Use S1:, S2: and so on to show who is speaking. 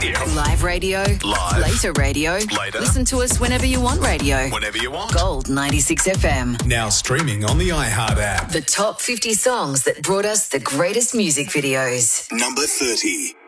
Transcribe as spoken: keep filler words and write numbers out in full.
S1: radio.
S2: Live radio.
S1: Live.
S2: Later radio.
S1: Later.
S2: Listen to us whenever you want radio.
S1: Whenever you want.
S2: Gold ninety-six F M.
S3: Now streaming on the iHeart app.
S2: The top fifty songs that brought us the greatest music videos.
S1: Number thirty.